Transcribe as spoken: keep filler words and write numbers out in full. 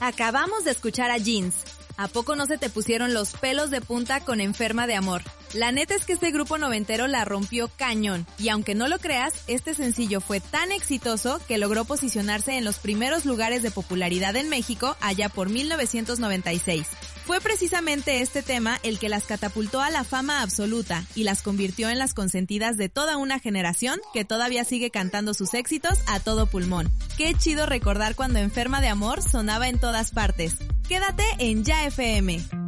Acabamos de escuchar a Jeans. ¿A poco no se te pusieron los pelos de punta con Enferma de Amor? La neta es que este grupo noventero la rompió cañón, y aunque no lo creas, este sencillo fue tan exitoso que logró posicionarse en los primeros lugares de popularidad en México allá por mil novecientos noventa y seis. Fue precisamente este tema el que las catapultó a la fama absoluta y las convirtió en las consentidas de toda una generación que todavía sigue cantando sus éxitos a todo pulmón. Qué chido recordar cuando Enferma de Amor sonaba en todas partes. Quédate en Ya F M.